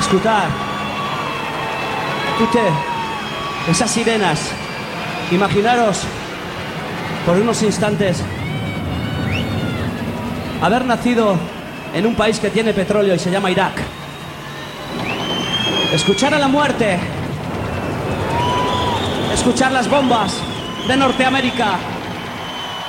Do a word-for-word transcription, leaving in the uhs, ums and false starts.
Escuchar. Escuche esas sirenas. Imaginaros por unos instantes haber nacido en un país que tiene petróleo y se llama Irak. Escuchar a la muerte. Escuchar las bombas de Norteamérica.